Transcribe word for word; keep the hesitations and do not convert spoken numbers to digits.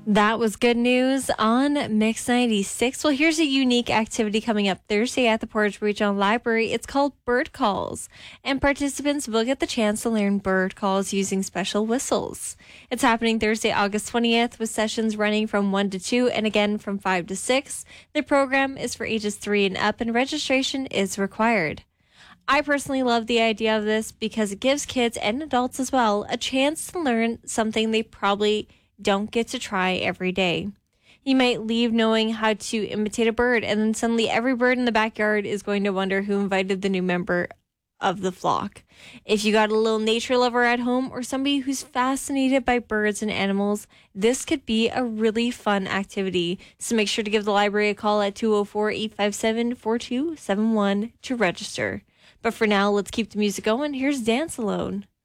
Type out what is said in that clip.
That was good news on Mix ninety-six. Well, here's a unique activity coming up Thursday at the Portage Regional Library. It's called Bird Calls, and participants will get the chance to learn bird calls using special whistles. It's happening Thursday, August twentieth, with sessions running from one to two and again from five to six. The program is for ages three and up, and registration is required. I personally love the idea of this because it gives kids and adults as well a chance to learn something they probably don't get to try every day. You might leave knowing how to imitate a bird, and then suddenly every bird in the backyard is going to wonder who invited the new member of the flock. If you got a little nature lover at home or somebody who's fascinated by birds and animals, this could be a really fun activity. So make sure to give the library a call at two oh four, eight five seven, four two seven one to register. But for now, let's keep the music going. Here's Dance Alone.